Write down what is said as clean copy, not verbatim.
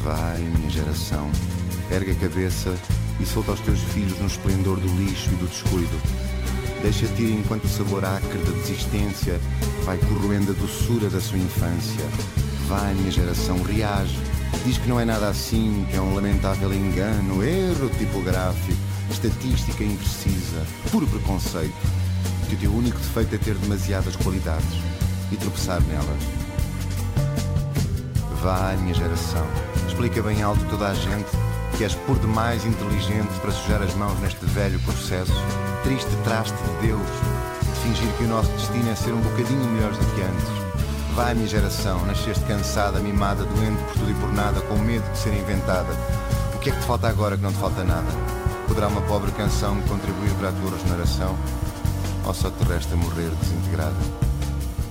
Vai, minha geração, ergue a cabeça e solta os teus filhos no esplendor do lixo e do descuido. Deixa-te ir enquanto o sabor acre da desistência vai corroendo a doçura da sua infância. Vai, minha geração, reage. Diz que não é nada assim, que é um lamentável engano, erro tipográfico, estatística imprecisa, puro preconceito. Que o teu único defeito é ter demasiadas qualidades e tropeçar nelas. Vai, minha geração, explica bem alto a toda a gente que és por demais inteligente para sujar as mãos neste velho processo, triste traste de Deus, de fingir que o nosso destino é ser um bocadinho melhores do que antes. Vai, minha geração, nasceste cansada, mimada, doente por tudo e por nada, com medo de ser inventada. O que é que te falta agora que não te falta nada? Poderá uma pobre canção contribuir para a tua regeneração? Ou só te resta morrer desintegrada?